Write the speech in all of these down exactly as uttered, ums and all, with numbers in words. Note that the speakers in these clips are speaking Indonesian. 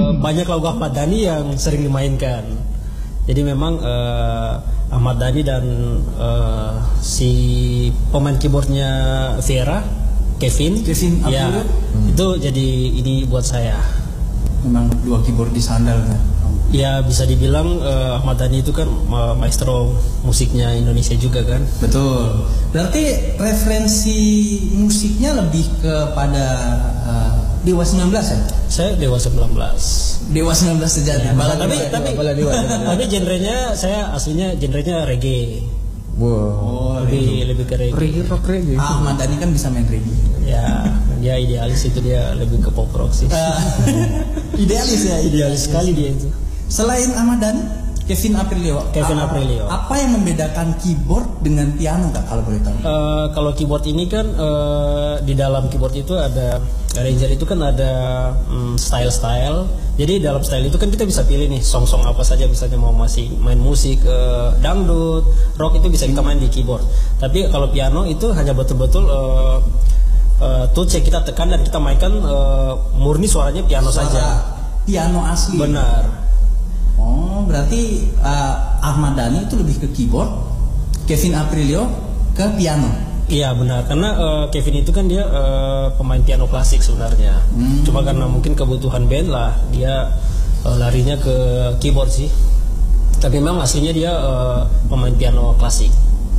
uh, banyak lagu Ahmad Dhani yang sering dimainkan. Jadi memang uh, Ahmad Dhani dan uh, si pemain keyboardnya Vera, Kevin, Kevin ya hmm. itu jadi ini buat saya. Memang dua keyboard di sandal kan? Ya bisa dibilang uh, Ahmad Dhani itu kan uh, maestro musiknya Indonesia juga kan. Betul. Berarti referensi musiknya lebih kepada uh, Dewa sembilan belas ya? Saya Dewa sembilan belas. Dewa sembilan belas sejati. Ya, Bala tapi dewa, tapi Bala dewa, tapi genrenya saya aslinya genrenya reggae. Wow. Oh, lebih lebih ke reggae. Reggae rock reggae. Ah, Ahmad Dhani kan bisa main reggae. Ya, dia idealis itu, dia lebih ke pop rock sih. Uh, idealis ya, idealis sekali dia itu. Selain Ahmad Dhani, Kevin Aprilio. Kevin apa, Aprilio. Apa yang membedakan keyboard dengan piano kak kalau boleh tahu? Uh, kalau keyboard ini kan uh, di dalam keyboard itu ada arranger itu kan ada um, style-style. Jadi dalam style itu kan kita bisa pilih nih song-song apa saja, misalnya mau masih main musik uh, dangdut, rock itu bisa kita main di keyboard. Tapi kalau piano itu hanya betul-betul uh, uh, touch yang kita tekan dan kita mainkan uh, murni suaranya piano Suara saja. Piano asli. Benar. Oh, berarti uh, Ahmad Dhani itu lebih ke keyboard, Kevin Aprilio ke piano. Iya benar, karena uh, Kevin itu kan dia uh, pemain piano klasik sebenarnya. Hmm. Cuma karena mungkin kebutuhan band lah, dia uh, larinya ke keyboard sih. Tapi memang aslinya dia uh, pemain piano klasik.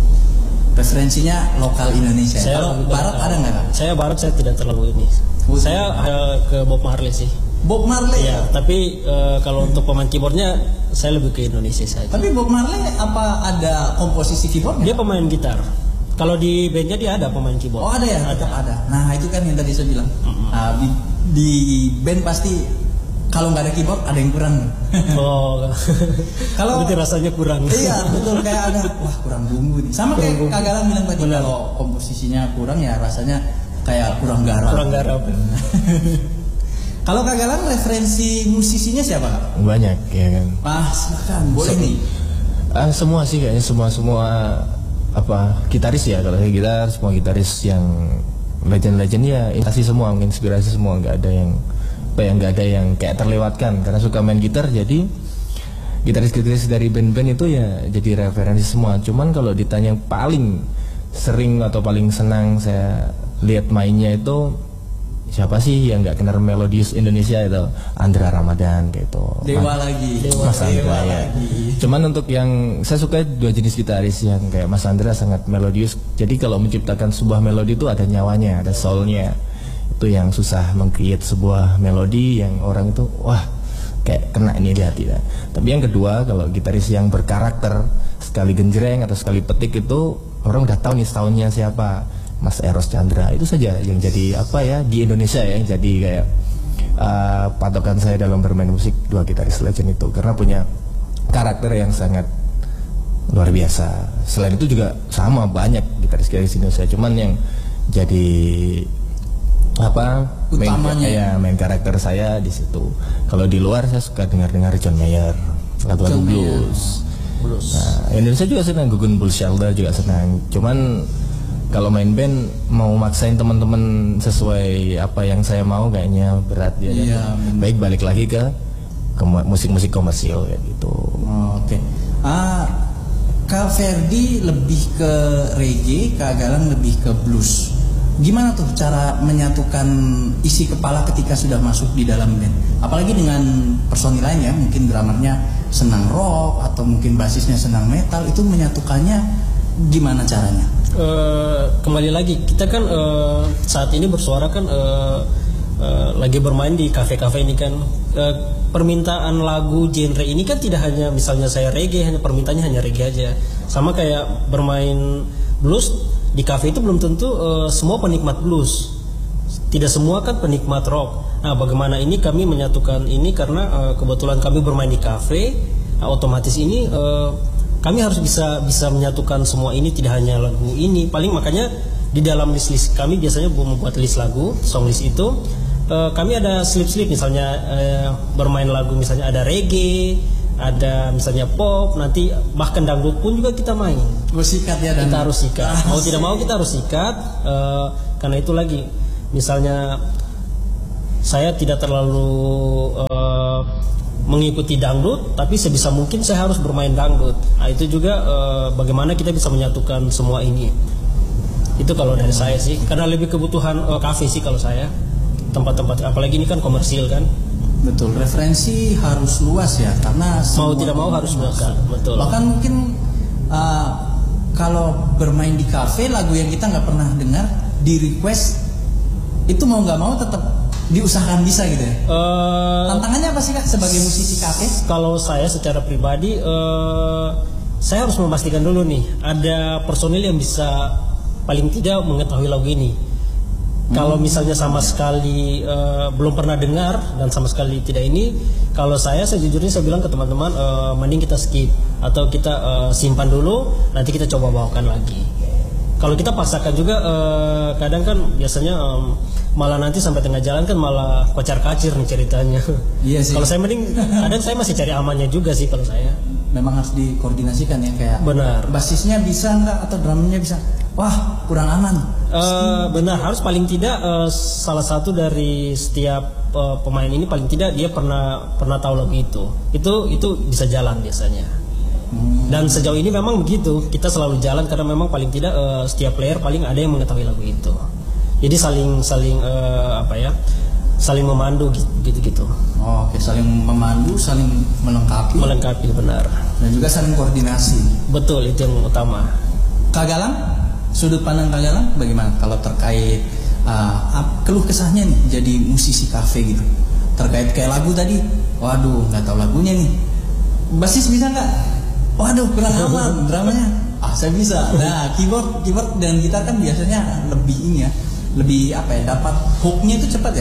Preferensinya lokal Indonesia. Saya, Kalau barat ada nggak kak? Saya barat saya tidak terlalu ini. Oh, saya uh, ke Bob Marley sih. Bob Marley ya, tapi uh, kalau untuk pemain keyboardnya saya lebih ke Indonesia saja. Tapi Bob Marley apa ada komposisi keyboardnya? Dia pemain gitar. Kalau di bandnya dia ada pemain keyboard. Oh ada ya, ada. tetap ada. Nah itu kan yang tadi saya bilang. Mm-hmm. Nah, di, di band pasti kalau nggak ada keyboard ada yang kurang. Oh, kalau berarti rasanya kurang. Iya betul, kayak ada wah kurang bumbu nih. Sama kurang kayak Kak Galang bilang tadi, kalau komposisinya kurang ya rasanya kayak kurang garam. Kurang garam. Kalau Kak Galang referensi musisinya siapa Kak? Banyak ya kan. Ah silakan, boleh nih. Uh, semua sih kayaknya semua semua apa gitaris ya, kalau saya gitar semua gitaris yang legend-legend ya inspirasi semua, menginspirasi semua, nggak ada yang apa yang nggak ada yang kayak terlewatkan karena suka main gitar. Jadi gitaris-gitaris dari band-band itu ya jadi referensi semua. Cuman kalau ditanya yang paling sering atau paling senang saya lihat mainnya itu siapa sih yang nggak kenal melodius Indonesia itu? Andra Ramadan gitu. Dewa Mas, lagi. Dewa, Mas Andra Dewa ya. Lagi. Cuman untuk yang saya suka dua jenis gitaris yang kayak Mas Andra sangat melodius. Jadi kalau menciptakan sebuah melodi itu ada nyawanya, ada soulnya. Itu yang susah meng-create sebuah melodi yang orang itu wah kayak kena ini di hati. Ya. Tapi yang kedua kalau gitaris yang berkarakter sekali genjreng atau sekali petik itu orang udah tahu nih soundnya siapa. Mas Eros Chandra itu saja yang jadi apa ya di Indonesia ya, yang jadi kayak uh, patokan saya dalam bermain musik dua gitaris legend itu karena punya karakter yang sangat luar biasa. Selain itu juga sama banyak gitaris-gitaris Indonesia, cuman yang jadi apa utamanya main, ya main karakter saya di situ. Kalau di luar saya suka dengar-dengar John Mayer, lagu-lagu blues. blues. Nah, Indonesia juga senang, Gugun Bull Shelter juga senang. Cuman kalau main band mau maksain teman-teman sesuai apa yang saya mau kayaknya berat ya. Iya, baik balik lagi ke, ke musik-musik komersil kayak gitu. Oh, Oke. Okay. Ah, Kak Ferdi lebih ke reggae, Kak Galang lebih ke blues. Gimana tuh cara menyatukan isi kepala ketika sudah masuk di dalam band? Apalagi dengan personil lain ya, mungkin dramernya senang rock atau mungkin basisnya senang metal, itu menyatukannya gimana caranya? Uh, kembali lagi kita kan uh, saat ini bersuara kan uh, uh, lagi bermain di kafe-kafe ini kan, uh, permintaan lagu genre ini kan tidak hanya misalnya saya reggae, hanya permintaannya hanya reggae aja. Sama kayak bermain blues di kafe itu belum tentu uh, semua penikmat blues, tidak semua kan penikmat rock. Nah bagaimana ini kami menyatukan ini karena uh, kebetulan kami bermain di kafe, uh, otomatis ini uh, kami harus bisa bisa menyatukan semua ini, tidak hanya lagu ini. Paling makanya di dalam list-list kami biasanya membuat list lagu, song list itu uh, kami ada slip-slip misalnya uh, bermain lagu misalnya ada reggae, ada misalnya pop, nanti bahkan dangdut pun juga kita main. Oh, sikat ya, kita harus sikat. Mau tidak mau kita harus sikat uh, karena itu lagi misalnya saya tidak terlalu uh, mengikuti dangdut, tapi sebisa mungkin saya harus bermain dangdut. Nah, itu juga uh, bagaimana kita bisa menyatukan semua ini. Itu kalau dari saya sih, karena lebih kebutuhan uh, kafe sih kalau saya, tempat-tempat, apalagi ini kan komersil kan. Betul, referensi harus luas ya, karena mau tidak mau harus luas. Betul. Bahkan mungkin uh, kalau bermain di kafe, lagu yang kita nggak pernah dengar di request, itu mau nggak mau tetap diusahakan bisa gitu ya. Uh, Tantangannya apa sih Kak sebagai musisi kafe? Kalau saya secara pribadi, uh, saya harus memastikan dulu nih ada personil yang bisa paling tidak mengetahui lagu ini. Hmm. Kalau misalnya sama sekali uh, belum pernah dengar dan sama sekali tidak ini, kalau saya sejujurnya saya bilang ke teman-teman, uh, mending kita skip atau kita uh, simpan dulu, nanti kita coba bawakan lagi. Kalau kita paksakan juga, uh, kadang kan biasanya um, malah nanti sampai tengah jalan kan malah kocar kacir nih ceritanya. Iya sih. Kalau saya mending, kadang saya masih cari amannya juga sih kalau saya. Memang harus dikoordinasikan ya, kayak benar. Basisnya bisa nggak atau drumnya bisa? Wah, kurang aman. Uh, benar, harus paling tidak uh, salah satu dari setiap uh, pemain ini paling tidak dia pernah pernah tahu lagu itu. Itu itu bisa jalan biasanya. Hmm. Dan sejauh ini memang begitu, kita selalu jalan karena memang paling tidak uh, setiap player paling ada yang mengetahui lagu itu. Jadi saling saling uh, apa ya, saling memandu gitu gitu. Oh, oke, saling memandu, saling melengkapi. Melengkapi benar. Dan juga saling koordinasi. Betul, itu yang utama. Kak Galang, sudut pandang Kak Galang bagaimana kalau terkait uh, keluh kesahnya nih jadi musisi kafe gitu? Terkait kayak lagu tadi, waduh nggak tahu lagunya nih. Basis bisa nggak? Waduh kurang aman, dramanya. Ah saya bisa. Nah keyboard keyboard dan gitar kan biasanya lebih ini ya. Lebih apa ya, dapat hooknya itu cepat ya,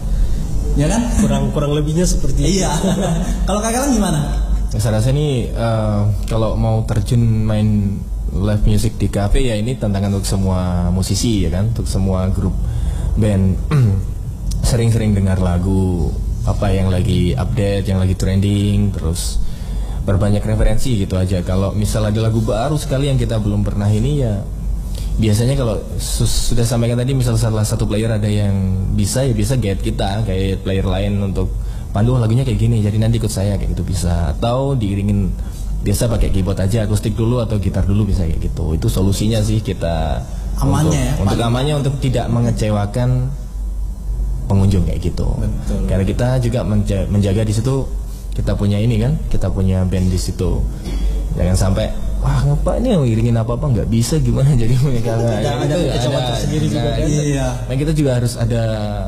ya kan? Kurang kurang lebihnya seperti itu. Iya. Kalau Kak Galang gimana? Saya rasa ini uh, kalau mau terjun main live music di cafe ya ini tantangan untuk semua musisi ya kan, untuk semua grup band. Sering-sering dengar lagu apa yang lagi update, yang lagi trending, terus berbanyak referensi gitu aja. Kalau misal ada lagu baru sekali yang kita belum pernah ini ya, biasanya kalau sudah sampaikan tadi, misal salah satu player ada yang bisa ya bisa guide kita kayak player lain untuk pandu lagunya kayak gini, jadi nanti ikut saya kayak gitu bisa, atau diiringin biasa pakai keyboard aja akustik dulu atau gitar dulu bisa kayak gitu. Itu solusinya sih kita amannya untuk, ya, untuk amannya untuk tidak mengecewakan pengunjung kayak gitu. Betul. Karena kita juga menjaga, menjaga di situ kita punya ini kan, kita punya band di situ. Jangan sampai wah ngapa ini ngiringin apa apa nggak bisa gimana jadi mereka nggak ada ada kecewaan tersendiri juga kan. Iya. Nah kita juga harus ada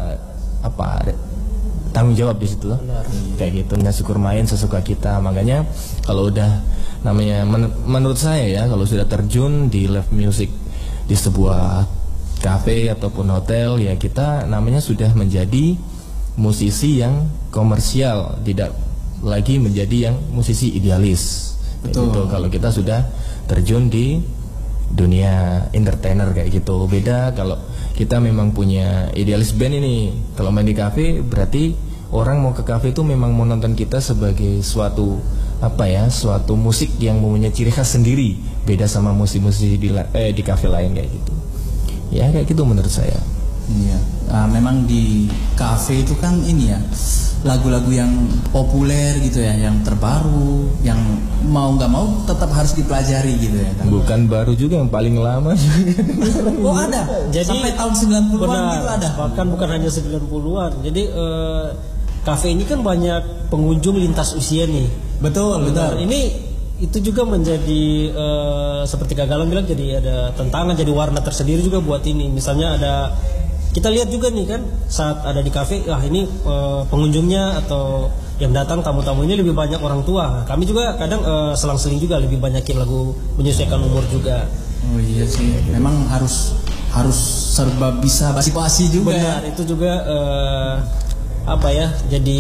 apa ada tanggung jawab di situ loh. Kayak gitu. Nggak syukur main sesuka kita. Makanya kalau udah namanya men menurut saya ya, kalau sudah terjun di live music di sebuah cafe ataupun hotel ya, kita namanya sudah menjadi musisi yang komersial, tidak lagi menjadi yang musisi idealis. Betul. Gitu. Kalau kita sudah terjun di dunia entertainer kayak gitu. Beda kalau kita memang punya idealis band ini. Kalau main di cafe berarti orang mau ke cafe itu memang mau nonton kita sebagai suatu apa ya, suatu musik yang mempunyai ciri khas sendiri. Beda sama musisi-musisi di eh, di cafe lain kayak gitu. Ya kayak gitu menurut saya. Iya. Uh, memang di cafe itu kan ini ya, lagu-lagu yang populer gitu ya, yang terbaru, yang mau nggak mau tetap harus dipelajari gitu ya. Bukan baru juga, yang paling lama juga. Oh ada. Jadi sampai tahun sembilan puluhan gitu ada. Bahkan bukan hanya sembilan puluhan. Jadi eh, kafe ini kan banyak pengunjung lintas usia nih. Betul, betul. Ini itu juga menjadi uh, seperti Kak Galang bilang, jadi ada tantangan, jadi warna tersendiri juga buat ini. Misalnya ada, kita lihat juga nih kan saat ada di kafe, ah ini uh, pengunjungnya atau yang datang tamu-tamunya lebih banyak orang tua. Nah, kami juga kadang uh, selang-seling juga lebih banyakin lagu menyesuaikan umur juga. Oh iya sih, memang harus harus serba bisa situasi juga. Benar, ya. Itu juga uh, apa ya, jadi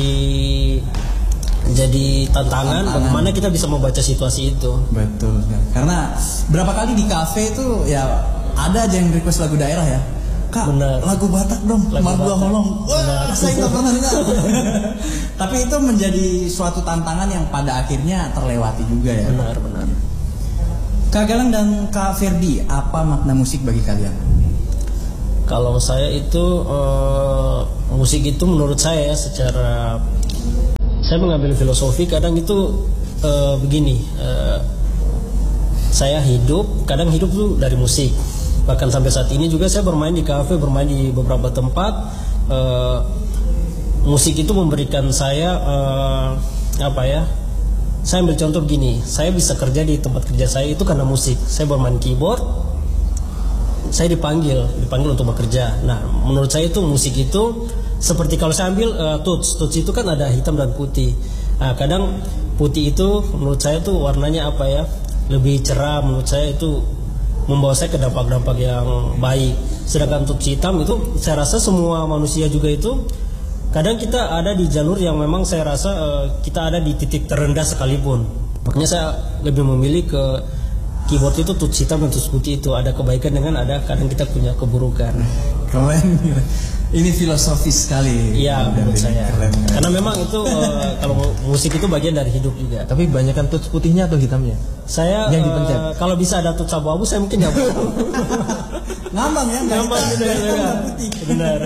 jadi tantangan, tantangan bagaimana kita bisa membaca situasi itu. Betul. Karena berapa kali di kafe itu ya ada aja yang request lagu daerah ya. Kak, bener. Lagu Batak dong, Marbua Holong. Wah, saya nggak pernah dengar. Tapi itu menjadi suatu tantangan yang pada akhirnya terlewati juga ya. Benar, benar. Kak Galang dan Kak Ferdi, apa makna musik bagi kalian? Kalau saya itu uh, musik itu menurut saya ya, secara saya mengambil filosofi kadang itu uh, begini. Uh, saya hidup, kadang hidup tuh dari musik. Bahkan sampai saat ini juga saya bermain di kafe, bermain di beberapa tempat. Uh, musik itu memberikan saya uh, apa ya? Saya ambil contoh begini, saya bisa kerja di tempat kerja saya itu karena musik. Saya bermain keyboard, saya dipanggil, dipanggil untuk bekerja. Nah, menurut saya itu musik itu seperti kalau saya ambil uh, tuts, tuts itu kan ada hitam dan putih. Nah, kadang putih itu menurut saya tuh warnanya apa ya, lebih cerah. Menurut saya itu membawa saya ke dampak-dampak yang baik. Sedangkan tuts hitam itu saya rasa semua manusia juga itu kadang kita ada di jalur yang memang saya rasa uh, kita ada di titik terendah sekalipun. Makanya saya lebih memilih ke keyboard itu tuts hitam dan tuts putih itu ada kebaikan dengan ada kadang kita punya keburukan. Keren. Ini filosofis sekali. Iya, menurut saya. Keren, keren. Karena memang itu uh, kalau musik itu bagian dari hidup juga. Tapi banyakkan tuts putihnya atau hitamnya? Saya yang dipencet. Uh, kalau bisa ada tuts abu-abu saya mungkin ya. Ngambang ya, ngambang benar, benar. Benar.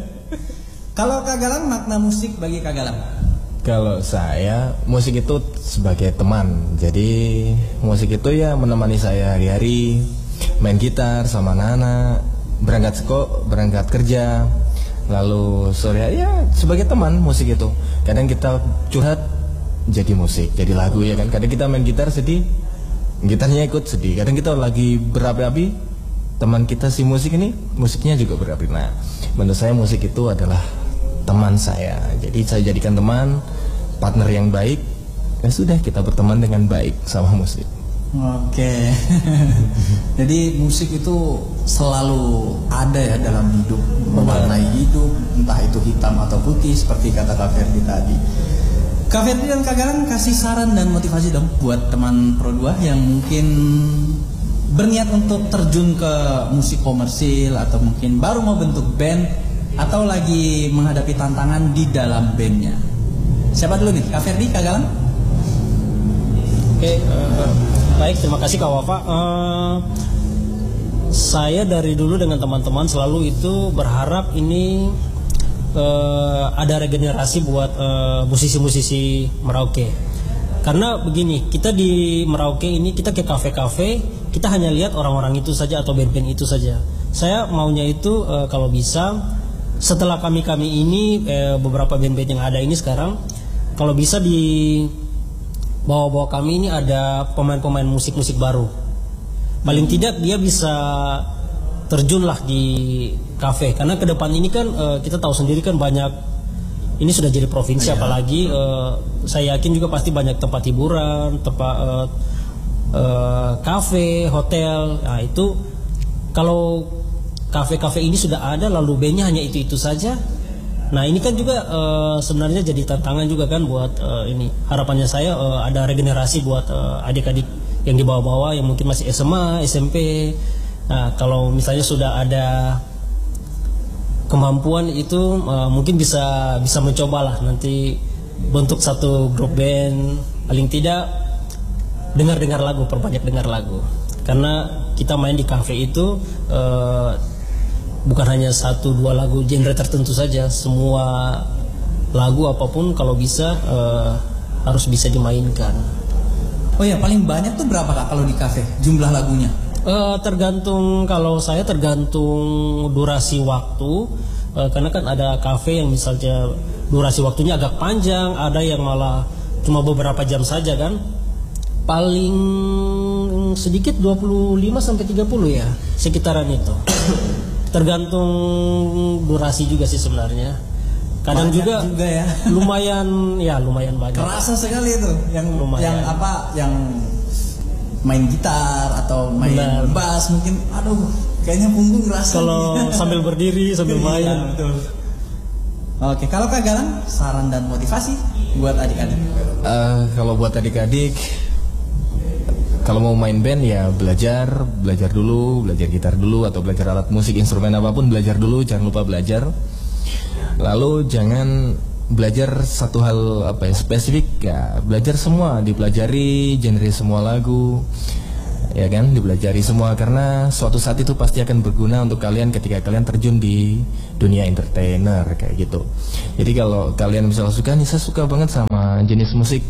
Kalau Kak Galang, makna musik bagi Kak Galang? Kalau saya, musik itu sebagai teman. Jadi musik itu ya menemani saya hari-hari, main gitar sama anak-anak, berangkat sekolah, berangkat kerja, lalu sore hari ya sebagai teman musik itu. Kadang kita curhat jadi musik, jadi lagu ya kan. Kadang kita main gitar sedih, gitarnya ikut sedih. Kadang kita lagi berapi-api, teman kita si musik ini musiknya juga berapi. Nah, menurut saya musik itu adalah teman saya. Jadi saya jadikan teman, partner yang baik. Ya sudah, kita berteman dengan baik sama musik. Oke. Jadi musik itu selalu ada ya dalam hidup, mewarnai hidup, entah itu hitam atau putih seperti kata Kak Ferdi tadi. Kak Ferdi dan Kak Galang kasih saran dan motivasi dong buat teman Pro dua yang mungkin berniat untuk terjun ke musik komersil atau mungkin baru mau bentuk band atau lagi menghadapi tantangan di dalam bandnya. Siapa dulu nih? Kak Ferdi, Kak Galang? Oke, uh, baik, terima kasih Kak Wafa. Uh, saya dari dulu dengan teman-teman selalu itu berharap ini uh, ada regenerasi buat uh, musisi-musisi Merauke. Karena begini, kita di Merauke ini kita ke kafe-kafe, kita hanya lihat orang-orang itu saja atau band-band itu saja. Saya maunya itu uh, kalau bisa setelah kami-kami ini eh, beberapa band-band yang ada ini sekarang, kalau bisa di bawah-bawah kami ini ada pemain-pemain musik-musik baru. Paling hmm. tidak dia bisa terjunlah di kafe. Karena ke depan ini kan eh, kita tahu sendiri kan banyak, ini sudah jadi provinsi, yeah. Apalagi eh, saya yakin juga pasti banyak tempat hiburan, tempat eh, eh, kafe, hotel. Nah itu kalau kafe-kafe ini sudah ada lalu bandnya hanya itu-itu saja. Nah ini kan juga uh, sebenarnya jadi tantangan juga kan buat uh, ini. Harapannya saya uh, ada regenerasi buat uh, adik-adik yang di bawah-bawah yang mungkin masih S M A, S M P. Nah kalau misalnya sudah ada kemampuan itu uh, mungkin bisa bisa mencobalah nanti bentuk satu grup band, paling tidak dengar-dengar lagu, perbanyak dengar lagu. Karena kita main di kafe itu uh, bukan hanya satu dua lagu genre tertentu saja, semua lagu apapun kalau bisa uh, harus bisa dimainkan. Oh ya, paling banyak tuh berapa Kak kalau di kafe jumlah lagunya? Uh, tergantung, kalau saya tergantung durasi waktu. Uh, karena kan ada kafe yang misalnya durasi waktunya agak panjang, ada yang malah cuma beberapa jam saja kan. Paling sedikit dua puluh lima sampai tiga puluh ya, sekitaran itu. Tergantung durasi juga sih sebenarnya. Kadang banyak juga, juga ya. lumayan ya lumayan banyak. Kerasa sekali itu yang lumayan. Yang apa yang main gitar atau main Benar. bass mungkin, aduh kayaknya punggung kerasa. Kalau sambil berdiri sambil main. Ya, betul. Oke, kalau Kak Galang saran dan motivasi buat adik-adik. Uh, kalau buat adik-adik, kalau mau main band ya belajar, belajar dulu, belajar gitar dulu atau belajar alat musik, instrumen apapun belajar dulu, jangan lupa belajar. Lalu jangan belajar satu hal apa ya spesifik ya, belajar semua, dipelajari genre semua lagu, ya kan, dipelajari semua karena suatu saat itu pasti akan berguna untuk kalian ketika kalian terjun di dunia entertainer kayak gitu. Jadi kalau kalian misalnya suka nih, saya suka banget sama sama jenis musik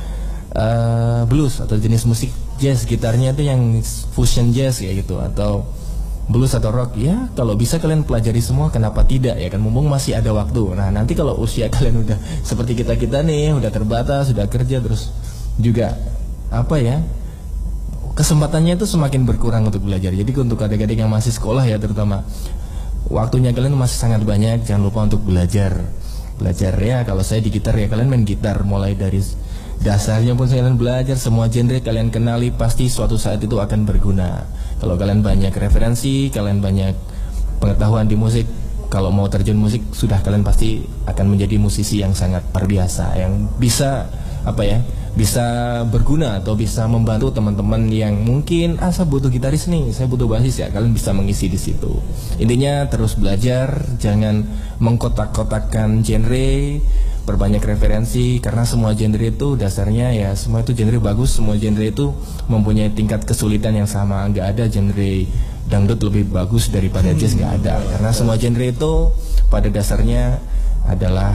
uh, blues atau jenis musik jazz, gitarnya itu yang fusion jazz kayak gitu, atau blues atau rock, ya kalau bisa kalian pelajari semua, kenapa tidak ya kan, mumpung masih ada waktu. Nah nanti kalau usia kalian udah seperti kita-kita nih, udah terbatas, sudah kerja, terus juga apa ya, kesempatannya itu semakin berkurang untuk belajar. Jadi untuk adik-adik yang masih sekolah ya terutama, waktunya kalian masih sangat banyak, jangan lupa untuk belajar. Belajar ya, kalau saya di gitar ya kalian main gitar, mulai dari dasarnya pun kalian belajar, semua genre kalian kenali, pasti suatu saat itu akan berguna. Kalau kalian banyak referensi, kalian banyak pengetahuan di musik, kalau mau terjun musik, sudah kalian pasti akan menjadi musisi yang sangat luar biasa, yang bisa apa ya, bisa berguna atau bisa membantu teman-teman yang mungkin ah saya butuh gitaris nih, saya butuh basis, ya kalian bisa mengisi di situ. Intinya terus belajar, jangan mengkotak-kotakkan genre, perbanyak referensi, karena semua genre itu dasarnya ya semua itu genre bagus, semua genre itu mempunyai tingkat kesulitan yang sama. Nggak ada genre dangdut lebih bagus daripada jazz, nggak ada, karena semua genre itu pada dasarnya adalah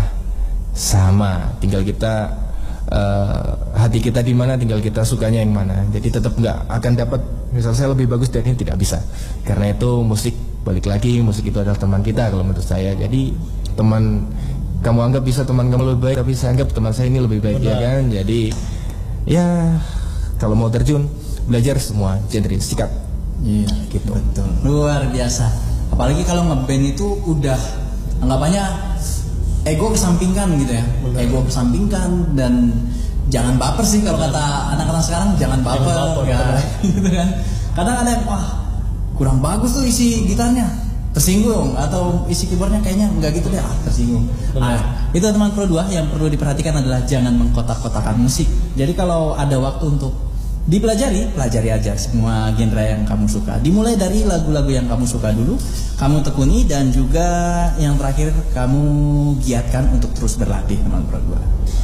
sama, tinggal kita uh, hati kita di mana, tinggal kita sukanya yang mana. Jadi tetap nggak akan dapat misal saya lebih bagus dari ini, tidak bisa, karena itu musik, balik lagi musik itu adalah teman kita kalau menurut saya. Jadi teman kamu anggap bisa teman kamu lebih baik, tapi saya anggap teman saya ini lebih baik. Benar. Ya kan, jadi ya kalau mau terjun belajar semua genre, sikat. Iya, gitu. Betul. Luar biasa. Apalagi kalau ngeband itu udah anggapannya ego kesampingkan gitu ya. Benar. Ego kesampingkan, dan jangan baper sih kalau kata anak-anak sekarang, jangan baper, jangan baper ya. Gitu kan. Kadang ada yang wah kurang bagus tuh isi gitarnya, tersinggung, atau isi keyboardnya kayaknya enggak gitu deh, ah tersinggung. Nah, itu teman Pro dua yang perlu diperhatikan adalah jangan mengkotak-kotakan musik. Jadi kalau ada waktu untuk dipelajari, pelajari aja semua genre yang kamu suka. Dimulai dari lagu-lagu yang kamu suka dulu, kamu tekuni, dan juga yang terakhir kamu giatkan untuk terus berlatih, teman Pro dua.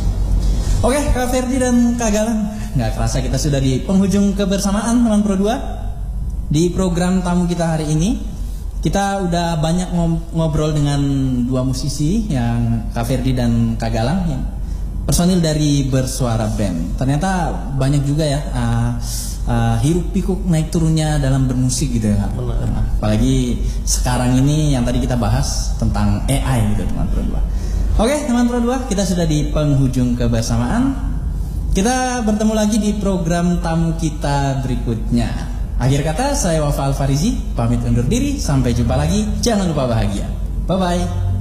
Oke, Kak Ferdi dan Kak Galang, nggak kerasa kita sudah di penghujung kebersamaan teman Pro dua di program tamu kita hari ini. Kita udah banyak ngobrol dengan dua musisi, yang Kak Ferdi dan Kak Galang, yang personil dari Bersuara Band. Ternyata banyak juga ya uh, uh, hiruk pikuk naik turunnya dalam bermusik gitu ya. Apalagi sekarang ini yang tadi kita bahas tentang A I gitu, teman Pro dua. Oke, teman Pro dua, kita sudah di penghujung kebersamaan. Kita bertemu lagi di program tamu kita berikutnya. Akhir kata, saya Wafa Alfarizi, pamit undur diri. Sampai jumpa lagi. Jangan lupa bahagia. Bye-bye.